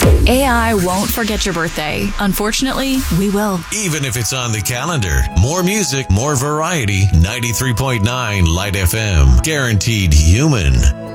AI won't forget your birthday. Unfortunately, we will. Even if it's on the calendar. More music, more variety. 93.9 Light FM. Guaranteed human.